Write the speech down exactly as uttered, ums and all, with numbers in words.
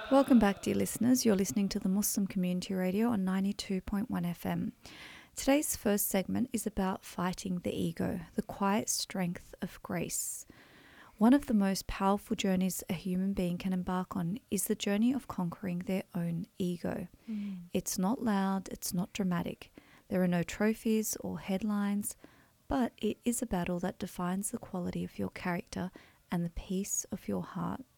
Welcome back, dear listeners. You're listening to the Muslim Community Radio on ninety-two point one F M. Today's first segment is about fighting the ego, the quiet strength of grace. One of the most powerful journeys a human being can embark on is the journey of conquering their own ego. Mm. It's not loud, it's not dramatic. There are no trophies or headlines, but it is a battle that defines the quality of your character and the peace of your heart.